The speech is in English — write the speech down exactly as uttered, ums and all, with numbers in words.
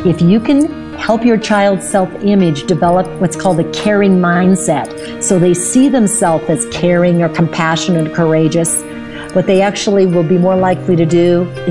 If you can help your child's self-image develop what's called a caring mindset, so they see themselves as caring or compassionate or courageous, what they actually will be more likely to do